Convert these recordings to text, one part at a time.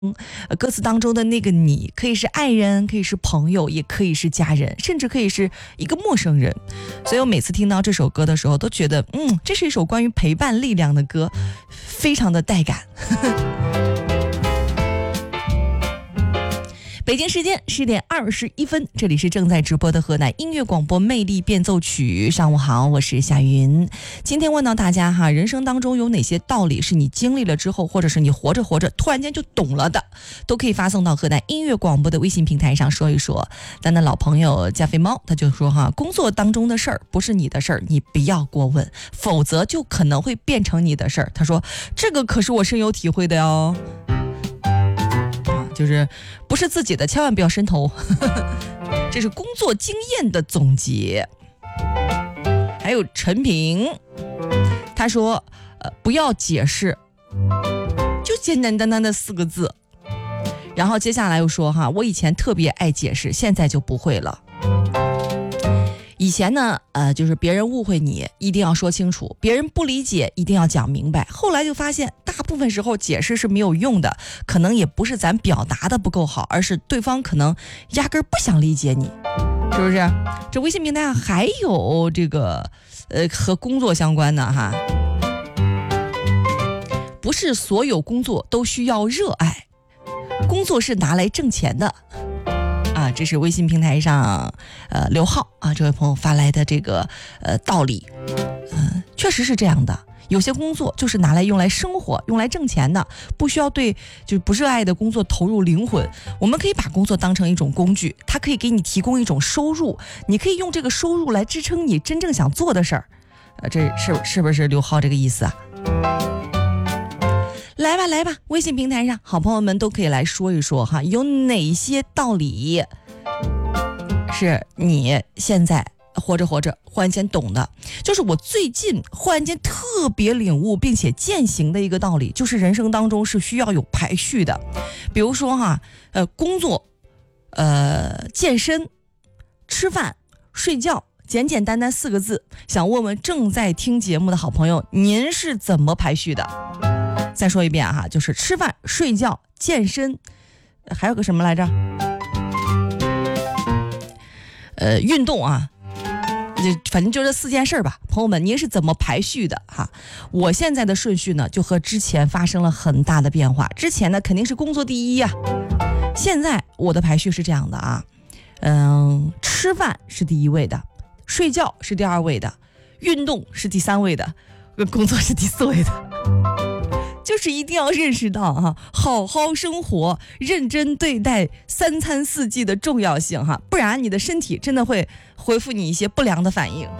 歌词当中的那个你，可以是爱人，可以是朋友，也可以是家人，甚至可以是一个陌生人。所以我每次听到这首歌的时候，都觉得，这是一首关于陪伴力量的歌，非常的带感。北京时间10点21分，这里是正在直播的河南音乐广播魅力变奏曲。上午好，我是夏云。今天问到大家哈，人生当中有哪些道理是你经历了之后，或者是你活着活着突然间就懂了的，都可以发送到河南音乐广播的微信平台上说一说。咱的老朋友加菲猫他就说哈，工作当中的事儿不是你的事儿，你不要过问，否则就可能会变成你的事儿。他说这个可是我深有体会的哟。就是不是自己的千万不要伸头这是工作经验的总结。还有陈平他说不要解释，就简简单单的4个字。然后接下来又说哈，我以前特别爱解释，现在就不会了。以前呢就是别人误会你一定要说清楚，别人不理解一定要讲明白。后来就发现大部分时候解释是没有用的，可能也不是咱表达的不够好，而是对方可能压根不想理解你，是不是？这微信平台上还有这个和工作相关的哈，不是所有工作都需要热爱，工作是拿来挣钱的这是微信平台上刘浩这位朋友发来的这个道理。确实是这样的，有些工作就是拿来用来生活用来挣钱的，不需要对就是不热爱的工作投入灵魂。我们可以把工作当成一种工具，它可以给你提供一种收入，你可以用这个收入来支撑你真正想做的事儿。这是不是刘浩这个意思啊？来吧，微信平台上好朋友们都可以来说一说哈，有哪些道理是你现在活着活着忽然间懂的。就是我最近忽然间特别领悟并且践行的一个道理，就是人生当中是需要有排序的。比如说哈，工作健身吃饭睡觉，简简单单4个字，想问问正在听节目的好朋友，您是怎么排序的？再说一遍哈，就是吃饭睡觉健身，还有个什么来着？运动啊，反正就这4件事吧。朋友们，您是怎么排序的哈？我现在的顺序呢，就和之前发生了很大的变化。之前呢，肯定是工作第一呀，现在我的排序是这样的啊，吃饭是第1位的，睡觉是第2位的，运动是第3位的，工作是第4位的。就是一定要认识到哈，好好生活，认真对待3餐4季的重要性哈，不然你的身体真的会回复你一些不良的反应。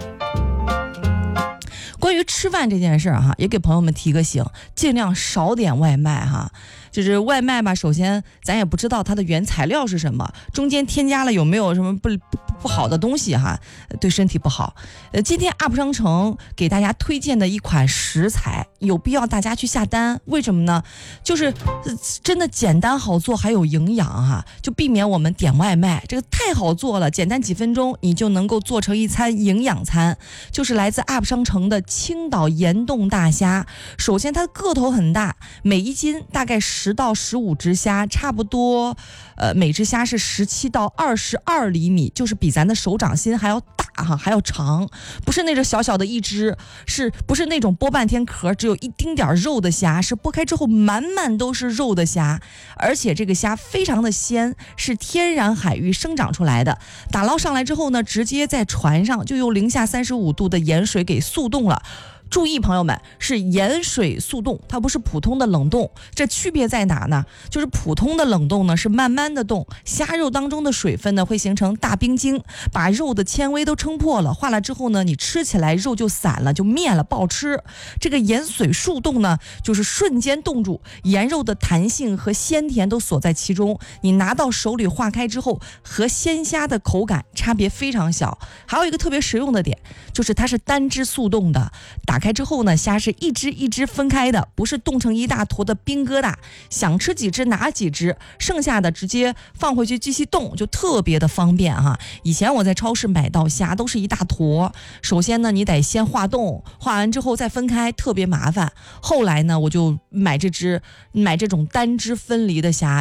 关于吃饭这件事哈，也给朋友们提个醒，尽量少点外卖哈。就是外卖吧，首先咱也不知道它的原材料是什么，中间添加了有没有什么不好的东西哈，对身体不好。今天 UP 商城给大家推荐的一款食材，有必要大家去下单。为什么呢？就是真的简单好做，还有营养哈，就避免我们点外卖，这个太好做了，简单几分钟你就能够做成一餐营养餐。就是来自 UP 商城的青岛盐冻大虾。首先它的个头很大，每1斤大概10到15只虾，差不多每只虾是17到22厘米，就是比咱的手掌心还要大哈，还要长，不是那种小小的一只，不是那种剥半天壳只有一丁点肉的虾，是剥开之后满满都是肉的虾。而且这个虾非常的鲜，是天然海域生长出来的，打捞上来之后呢，直接在船上就用-35度的盐水给速冻了。注意朋友们，是盐水速冻，它不是普通的冷冻。这区别在哪呢？就是普通的冷冻呢是慢慢的冻，虾肉当中的水分呢会形成大冰晶，把肉的纤维都撑破了，化了之后呢，你吃起来肉就散了，就面了，不好吃。这个盐水速冻呢，就是瞬间冻住，盐肉的弹性和鲜甜都锁在其中，你拿到手里化开之后，和鲜虾的口感差别非常小。还有一个特别实用的点，就是它是单只速冻的，打开之后呢，虾是一只一只分开的，不是冻成一大坨的冰疙瘩，想吃几只拿几只，剩下的直接放回去继续冻，就特别的方便哈。以前我在超市买到虾都是一大坨，首先呢你得先化冻，化完之后再分开，特别麻烦。后来呢我就买这种单只分离的虾，